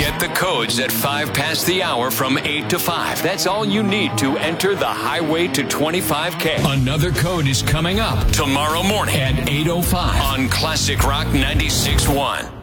Get the codes at 5 past the hour from 8 to 5. That's all you need to enter the highway to 25K. Another code is coming up tomorrow morning at 8:05 on Classic Rock 96.1.